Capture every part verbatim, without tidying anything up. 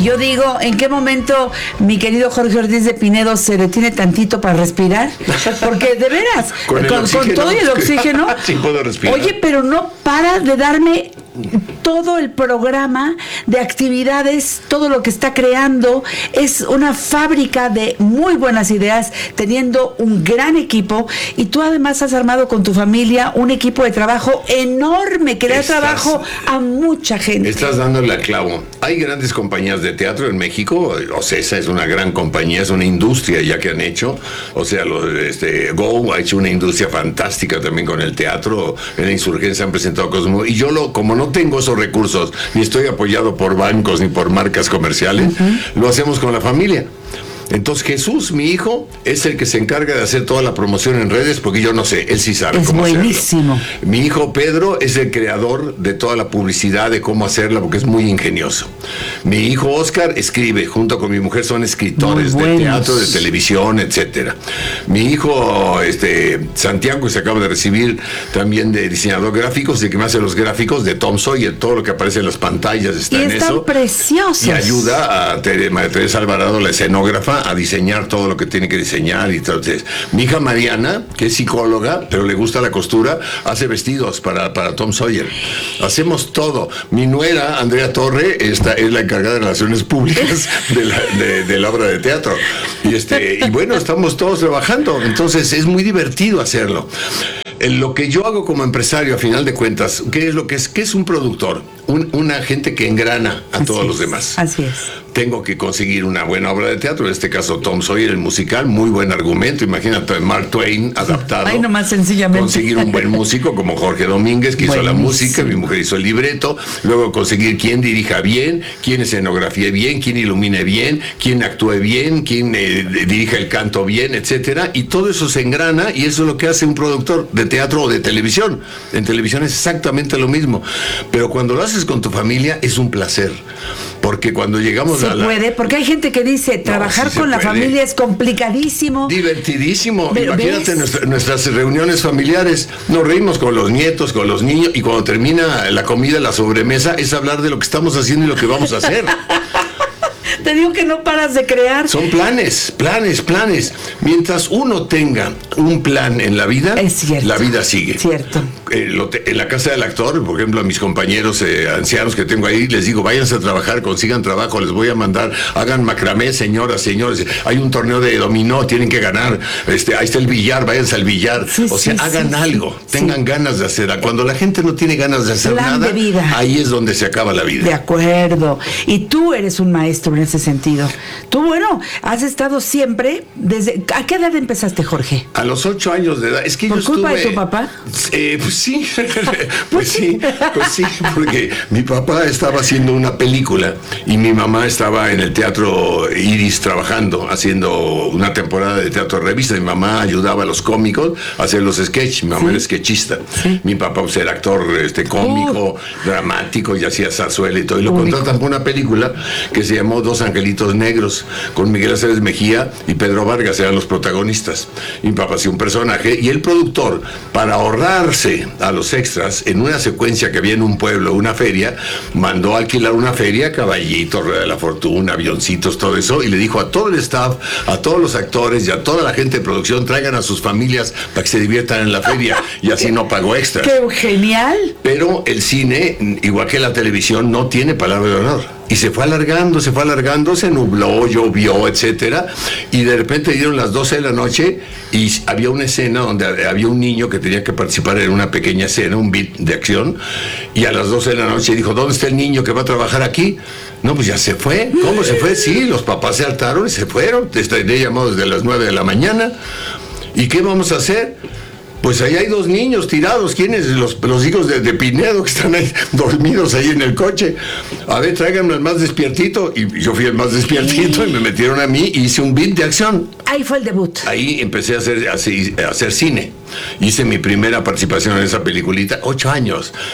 Y yo digo, ¿en qué momento mi querido Jorge Ortiz de Pinedo se detiene tantito para respirar? Porque de veras, con, con, con todo y el oxígeno. Sí puedo respirar. Oye, pero no para de darme todo el programa de actividades, todo lo que está creando. Es una fábrica de muy buenas ideas, teniendo un gran equipo, y tú además has armado con tu familia un equipo de trabajo enorme que da estás, trabajo a mucha gente. Estás dándole a clavo. Hay grandes compañías de teatro en México. Ocesa es una gran compañía, es una industria ya que han hecho. O sea, lo, este, Go ha hecho una industria fantástica también con el teatro. En la Insurgencia han presentado cosas muy... Y yo, lo, como no tengo esos recursos, ni estoy apoyado por bancos ni por marcas comerciales, uh-huh. lo hacemos con la familia. Entonces Jesús, mi hijo, es el que se encarga de hacer toda la promoción en redes, porque yo no sé, él sí sabe es cómo buenísimo. hacerlo. Mi hijo Pedro es el creador de toda la publicidad, de cómo hacerla, porque es muy ingenioso. Mi hijo Oscar escribe, junto con mi mujer son escritores de teatro, de televisión, etcétera. Mi hijo este, Santiago, que se acaba de recibir también de diseñador gráfico, de que me hace los gráficos de Tom Sawyer, todo lo que aparece en las pantallas está y en están eso. Preciosos. Y ayuda a Teresa Alvarado, la escenógrafa, a diseñar todo lo que tiene que diseñar. Y entonces, mi hija Mariana, que es psicóloga, pero le gusta la costura, hace vestidos para, para Tom Sawyer. Hacemos todo. Mi nuera, Andrea Torre, esta es la encargada de relaciones públicas de la, de, de la obra de teatro. Y, este, y bueno, estamos todos trabajando. Entonces, es muy divertido hacerlo. Lo que yo hago como empresario, a final de cuentas, ¿qué es lo que es? ¿Qué es un productor? Un, una gente que engrana a así todos es, los demás. Así es. Tengo que conseguir una buena obra de teatro, en este caso Tom Sawyer, el musical, muy buen argumento. Imagínate Mark Twain adaptado. Ay, nomás sencillamente. Conseguir un buen músico como Jorge Domínguez, que Buenísimo. hizo la música, mi mujer hizo el libreto. Luego conseguir quién dirija bien, quién escenografía bien, quién ilumine bien, quién actúe bien, quién eh, dirija el canto bien, etcétera. Y todo eso se engrana, y eso es lo que hace un productor de teatro o de televisión. En televisión es exactamente lo mismo. Pero cuando lo haces con tu familia es un placer. Porque cuando llegamos se a la... puede, porque hay gente que dice, trabajar no, sí con la puede. familia es complicadísimo. Divertidísimo. Pero imagínate nuestra, nuestras reuniones familiares, nos reímos con los nietos, con los niños, y cuando termina la comida, la sobremesa, es hablar de lo que estamos haciendo y lo que vamos a hacer. Te digo que no paras de crear. Son planes, planes, planes. Mientras uno tenga un plan en la vida, es cierto, la vida sigue. Cierto. Eh, lo te, en la casa del actor, por ejemplo, a mis compañeros eh, ancianos que tengo ahí, les digo, váyanse a trabajar, consigan trabajo, les voy a mandar, hagan macramé, señoras, señores. Hay un torneo de dominó, tienen que ganar. Este, ahí está el billar, váyanse al billar. Sí, o sea, sí, hagan sí, algo, sí, tengan sí. ganas de hacer. Cuando la gente no tiene ganas de hacer plan nada, de vida. Ahí es donde se acaba la vida. De acuerdo. Y tú eres un maestro en ese sentido. Tú, bueno, has estado siempre desde... ¿A qué edad empezaste, Jorge? A los ocho años de edad. Es que ¿Por yo culpa estuve... de tu papá? Eh, pues sí, pues sí, pues sí, porque mi papá estaba haciendo una película y mi mamá estaba en el Teatro Iris trabajando, haciendo una temporada de teatro de revista. Mi mamá ayudaba a los cómicos a hacer los sketches. Mi mamá ¿Sí? era sketchista. ¿Sí? Mi papá pues, era actor este, cómico, uh. dramático, y hacía zarzuela y todo. Y lo Único. contratan por una película que se llamó Dos Angelitos Negros, con Miguel Aceves Mejía y Pedro Vargas, eran los protagonistas. Mi papá hacía un personaje, y el productor, para ahorrarse a los extras, en una secuencia que había en un pueblo, una feria, mandó a alquilar una feria, caballitos, Rueda de la Fortuna, avioncitos, todo eso, y le dijo a todo el staff, a todos los actores y a toda la gente de producción, traigan a sus familias para que se diviertan en la feria, y así no pagó extras. ¡Qué genial! Pero el cine, igual que la televisión, no tiene palabra de honor. Y se fue alargando, se fue alargando, se nubló, llovió, etcétera. Y de repente dieron las doce de la noche y había una escena donde había un niño que tenía que participar en una pequeña escena, un beat de acción. Y a las doce de la noche dijo, ¿dónde está el niño que va a trabajar aquí? No, pues ya se fue. ¿Cómo se fue? Sí, los papás se hartaron y se fueron. Estaré llamado desde las nueve de la mañana. ¿Y qué vamos a hacer? Pues ahí hay dos niños tirados. ¿Quiénes? Los, los hijos de, de Pinedo, que están ahí dormidos ahí en el coche. A ver, tráiganme al más despiertito. Y yo fui el más despiertito y me metieron a mí y hice un beat de acción. Ahí fue el debut. Ahí empecé a hacer, a hacer cine. Hice mi primera participación en esa peliculita, ocho años.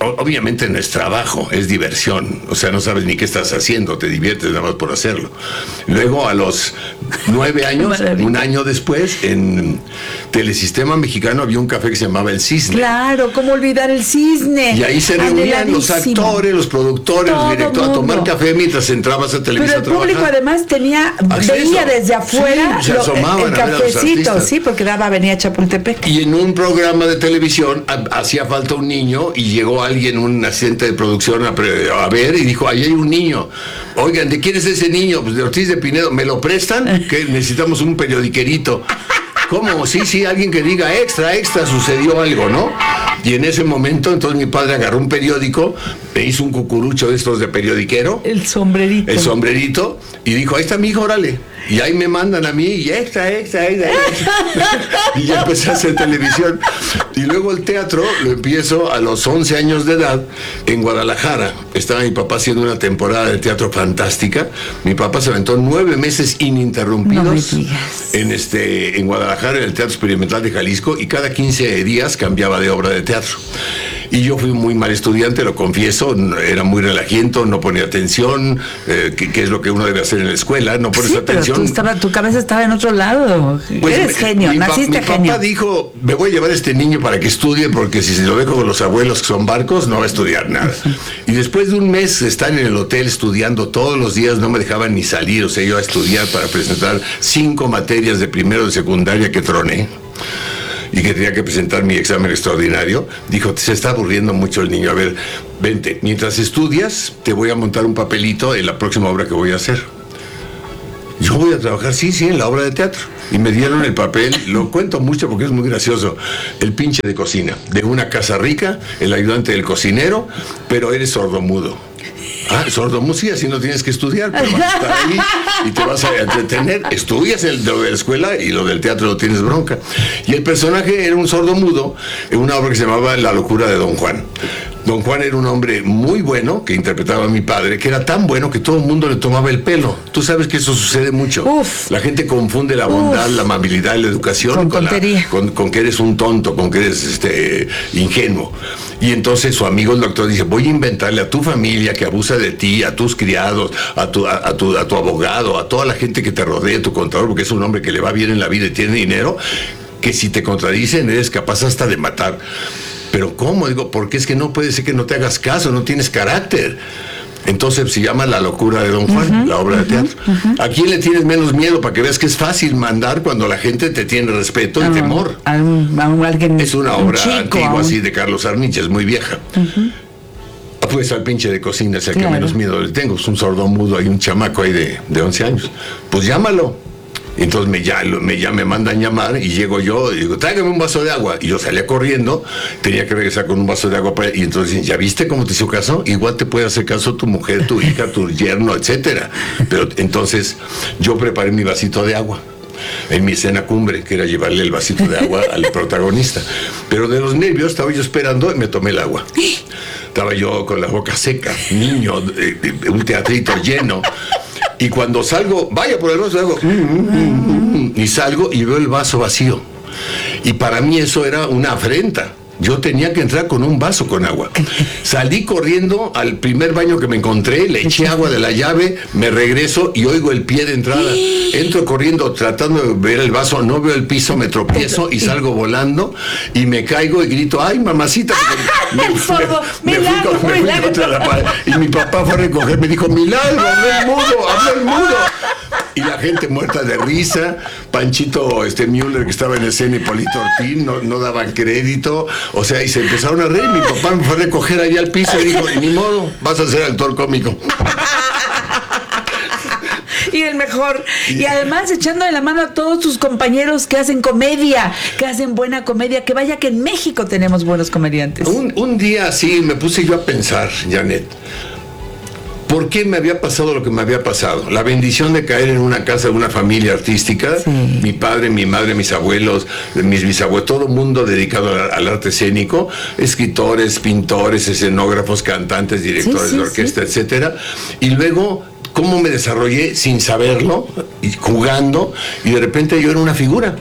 obviamente no es trabajo, es diversión. O sea, no sabes ni qué estás haciendo, te diviertes nada más por hacerlo. Luego, a los nueve años, un año después, en Telesistema Mexicano había un café que se llamaba El Cisne. Claro, ¿cómo olvidar El Cisne? Y ahí se reunían los actores, los productores, todo los directores, a tomar café mientras entrabas a Televisa a trabajar. Pero el público además tenía, acceso. Veía desde afuera sí, se asomaban lo, el a ver cafecito, a los sí, porque daba Avenida Chapultepec. Y en un programa de televisión a, hacía falta un niño y llegó alguien, un asistente de producción, a, a ver y dijo, ahí hay un niño. Oigan, ¿de quién es ese niño? Pues de Ortiz de Pinedo. ¿Me lo prestan? Que necesitamos un periodiquerito. ¿Cómo? Sí, sí, alguien que diga extra, extra, sucedió algo, ¿no? Y en ese momento, entonces mi padre agarró un periódico, me hizo un cucurucho de estos de periodiquero. El sombrerito. El sombrerito, y dijo, ahí está mi hijo, órale. Y ahí me mandan a mí, y extra, extra, extra. Y ya empecé a hacer televisión. Y luego el teatro lo empiezo a los once años de edad en Guadalajara. Estaba mi papá haciendo una temporada de teatro fantástica. Mi papá se aventó nueve meses ininterrumpidos no en, este, en Guadalajara, en el Teatro Experimental de Jalisco, y cada quince días cambiaba de obra de teatro. Y yo fui muy mal estudiante, lo confieso, era muy relajiento, no ponía atención, eh, que, que es lo que uno debe hacer en la escuela, no pones sí, atención. Pero tú estaba, tu cabeza estaba en otro lado. Pues eres me, genio, mi naciste pa, genio. Mi papá dijo, me voy a llevar a este niño para que estudie, porque si se lo dejo con los abuelos que son barcos, no va a estudiar nada. Y después de un mes de estar en el hotel estudiando todos los días, no me dejaban ni salir, o sea, yo a estudiar para presentar cinco materias de primero de secundaria que troné. Y que tenía que presentar mi examen extraordinario, dijo, se está aburriendo mucho el niño, a ver, vente, mientras estudias, te voy a montar un papelito en la próxima obra que voy a hacer. Yo voy a trabajar, sí, sí, en la obra de teatro. Y me dieron el papel, lo cuento mucho porque es muy gracioso, el pinche de cocina, de una casa rica, el ayudante del cocinero, pero eres sordomudo. Ah, sordomudo, sí, así no tienes que estudiar, pero vas a estar ahí y te vas a entretener. Estudias el de la escuela y lo del teatro lo tienes bronca. Y el personaje era un sordomudo en una obra que se llamaba La locura de Don Juan. Don Juan era un hombre muy bueno que interpretaba a mi padre, que era tan bueno que todo el mundo le tomaba el pelo. Tú sabes que eso sucede mucho. Uf. La gente confunde la bondad, Uf. la amabilidad y la educación con, con, la, con, con que eres un tonto, con que eres este, ingenuo. Y entonces su amigo el doctor dice, voy a inventarle a tu familia que abusa de ti, a tus criados, a tu, a, a tu, a tu abogado, a toda la gente que te rodea, tu contador, porque es un hombre que le va bien en la vida y tiene dinero, que si te contradicen eres capaz hasta de matar. Pero ¿cómo? Digo, porque es que no puede ser que no te hagas caso, no tienes carácter. Entonces se llama La locura de Don Juan, uh-huh, la obra uh-huh, de teatro. Uh-huh. ¿A quién le tienes menos miedo para que veas que es fácil mandar cuando la gente te tiene respeto y uh-huh. temor? A un, a un, alguien, es una obra un chico, antigua un... así de Carlos Arniche, es muy vieja. Uh-huh. Pues al pinche de cocina es el claro. que menos miedo le tengo. Es un sordomudo, hay un chamaco ahí de, de once años. Pues llámalo. Entonces me, ya, me, ya me mandan llamar y llego yo y digo, tráigame un vaso de agua. Y yo salía corriendo, tenía que regresar con un vaso de agua para él. Y entonces dicen, ¿ya viste cómo te hizo caso? Igual te puede hacer caso tu mujer, tu hija, tu yerno, etcétera. Pero entonces yo preparé mi vasito de agua en mi escena cumbre, que era llevarle el vasito de agua al protagonista. Pero de los nervios estaba yo esperando y me tomé el agua. Estaba yo con la boca seca, niño, de, de, de un teatrito lleno. Y cuando salgo, vaya por el vaso de agua, mm, mm, mm, y salgo y veo el vaso vacío. Y para mí eso era una afrenta. Yo tenía que entrar con un vaso con agua. Salí corriendo al primer baño que me encontré, le eché agua de la llave, me regreso y oigo el pie de entrada. Entro corriendo tratando de ver el vaso, no veo el piso, me tropiezo y salgo volando y me caigo y grito, ¡ay, mamacita! Me, me, sordo, me, milagro, me fui, me fui contra la pared. Y mi papá fue a recoger, me dijo, ¡milagro, hablé el mudo, hablé el mudo! Y la gente muerta de risa, Panchito este Müller que estaba en escena y Polito Ortín no, no daban crédito, o sea, y se empezaron a reír. Mi papá me fue a recoger allá al piso y dijo, ni modo, vas a ser actor cómico. Y el mejor. Y además echando de la mano a todos tus compañeros que hacen comedia, que hacen buena comedia, que vaya que en México tenemos buenos comediantes. Un, un día así me puse yo a pensar, Janet, ¿por qué me había pasado lo que me había pasado? La bendición de caer en una casa de una familia artística, sí. Mi padre, mi madre, mis abuelos, mis bisabuelos, todo el mundo dedicado al, al arte escénico, escritores, pintores, escenógrafos, cantantes, directores sí, sí, de orquesta, sí. etcétera. Y luego, ¿cómo me desarrollé sin saberlo, y jugando, y de repente yo era una figura?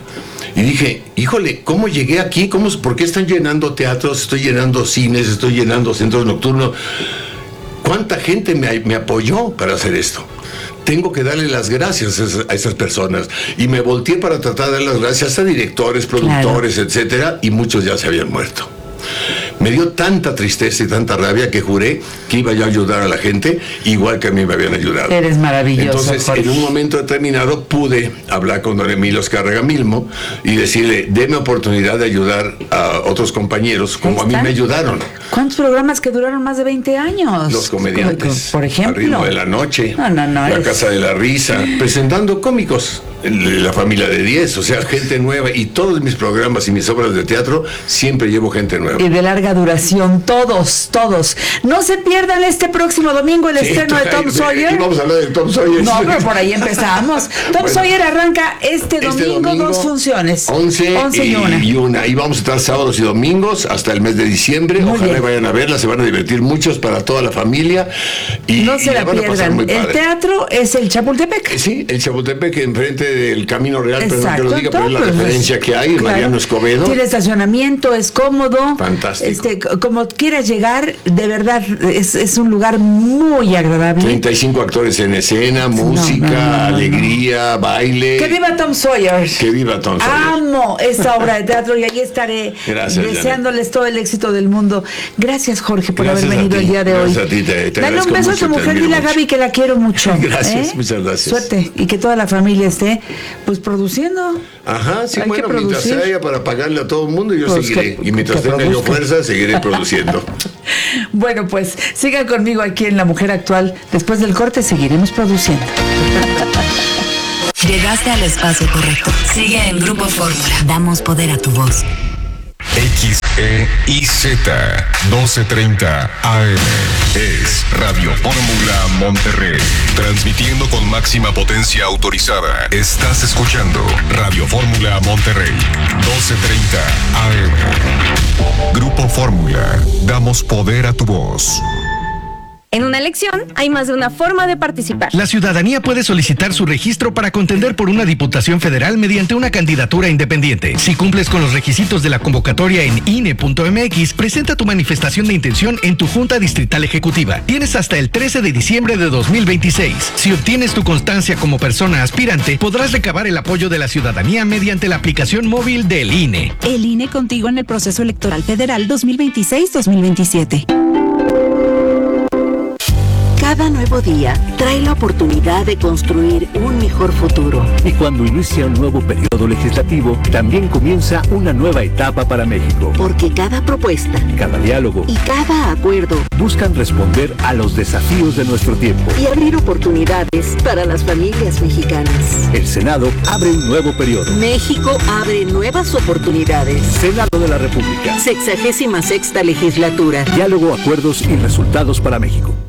Y dije, híjole, ¿cómo llegué aquí? ¿Cómo, ¿Por qué están llenando teatros? Estoy llenando cines, estoy llenando centros nocturnos. ¿Cuánta gente me, me apoyó para hacer esto? Tengo que darle las gracias a esas, a esas personas. Y me volteé para tratar de dar las gracias a directores, productores, claro, etcétera, y muchos ya se habían muerto. Me dio tanta tristeza y tanta rabia que juré que iba yo a ayudar a la gente igual que a mí me habían ayudado. Eres maravilloso, Entonces, Jorge. en un momento determinado pude hablar con don Emilio Azcárraga Milmo y decirle, deme oportunidad de ayudar a otros compañeros como a mí me ayudaron. ¿Cuántos programas que duraron más de veinte años? Los comediantes. Por ejemplo. Al ritmo de la noche. No, no, no. La es... Casa de la Risa. Presentando cómicos. La Familia de diez, o sea, gente nueva. Y todos mis programas y mis obras de teatro siempre llevo gente nueva. Y de larga duración, todos, todos. No se pierdan este próximo domingo el sí, estreno de Tom Sawyer. Vamos a hablar de Tom Sawyer. No, pero por ahí empezamos. Tom bueno, Sawyer arranca este domingo, este domingo dos funciones. once, once y, y, una. y una. Y vamos a estar sábados y domingos hasta el mes de diciembre. Muy Ojalá bien. vayan a verla, se van a divertir muchos para toda la familia. Y, no se y la, la pierdan. El teatro es el Chapultepec. Sí, el Chapultepec enfrente del Camino Real, exacto, perdón que lo diga, pero es la pues, referencia que hay, claro, Mariano Escobedo. Tiene estacionamiento, es cómodo. Fantástico. Este, como quieras llegar, de verdad, es, es un lugar muy agradable. treinta y cinco actores en escena, música, no, no, no, no, baile. No. baile. ¡Que viva Tom Sawyer! ¡Que viva Tom Sawyer! Amo esta obra de teatro y ahí estaré. Gracias, deseándoles Janet. todo el éxito del mundo. Gracias, Jorge, por gracias haber venido el día de gracias hoy. A ti, te, te Dale un beso a tu mujer, dile a Gaby que la quiero mucho. Gracias, ¿eh? muchas gracias. Suerte y que toda la familia esté pues produciendo. Ajá, sí, Hay bueno, mientras haya para pagarle a todo el mundo, yo pues seguiré. Que, y mientras tenga yo fuerza, seguiré produciendo. Bueno, pues sigan conmigo aquí en La Mujer Actual. Después del corte seguiremos produciendo. Llegaste al espacio correcto. Sigue en Grupo Fórmula. Damos poder a tu voz. X E I Z doce treinta A M es Radio Fórmula Monterrey, transmitiendo con máxima potencia autorizada. Estás escuchando Radio Fórmula Monterrey, doce treinta A M. Grupo Fórmula, damos poder a tu voz. En una elección hay más de una forma de participar. La ciudadanía puede solicitar su registro para contender por una diputación federal mediante una candidatura independiente. Si cumples con los requisitos de la convocatoria en I N E punto M X, presenta tu manifestación de intención en tu Junta Distrital Ejecutiva. Tienes hasta el trece de diciembre de dos mil veintiséis. Si obtienes tu constancia como persona aspirante, podrás recabar el apoyo de la ciudadanía mediante la aplicación móvil del I N E. El I N E contigo en el proceso electoral federal dos mil veintiséis dos mil veintisiete. Cada nuevo día trae la oportunidad de construir un mejor futuro. Y cuando inicia un nuevo periodo legislativo, también comienza una nueva etapa para México. Porque cada propuesta, cada diálogo y cada acuerdo buscan responder a los desafíos de nuestro tiempo y abrir oportunidades para las familias mexicanas. El Senado abre un nuevo periodo. México abre nuevas oportunidades. Senado de la República. Sexagésima sexta legislatura. Diálogo, acuerdos y resultados para México.